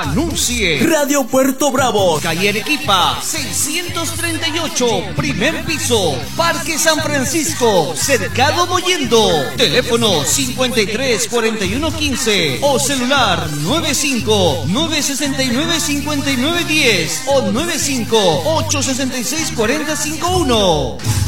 Anuncie. Radio Puerto Bravo, calle Arequipa, 638, primer piso, Parque San Francisco, Cercado Mollendo. Teléfono 53 41 15 o celular 95 969 59 10 o 95 866 40 51.